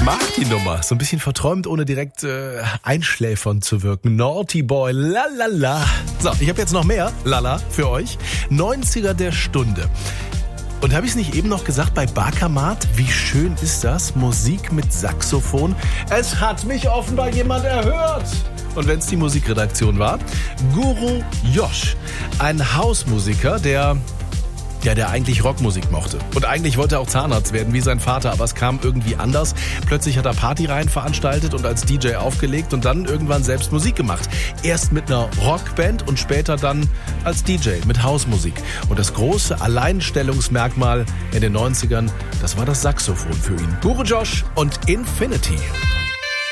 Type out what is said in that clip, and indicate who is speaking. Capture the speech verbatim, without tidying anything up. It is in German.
Speaker 1: mag die Nummer. So ein bisschen verträumt, ohne direkt äh, einschläfern zu wirken. Naughty Boy, lalala. So, ich habe jetzt noch mehr Lala für euch. neunziger der Stunde. Und habe ich es nicht eben noch gesagt bei Barkamat? Wie schön ist das? Musik mit Saxophon. Es hat mich offenbar jemand erhört. Und wenn es die Musikredaktion war, Guru Josh, ein Hausmusiker, der... Ja, der eigentlich Rockmusik mochte. Und eigentlich wollte er auch Zahnarzt werden, wie sein Vater, aber es kam irgendwie anders. Plötzlich hat er Partyreihen veranstaltet und als D J aufgelegt und dann irgendwann selbst Musik gemacht. Erst mit einer Rockband und später dann als D J mit Hausmusik. Und das große Alleinstellungsmerkmal in den neunzigern, das war das Saxophon für ihn. Guru Josh und Infinity.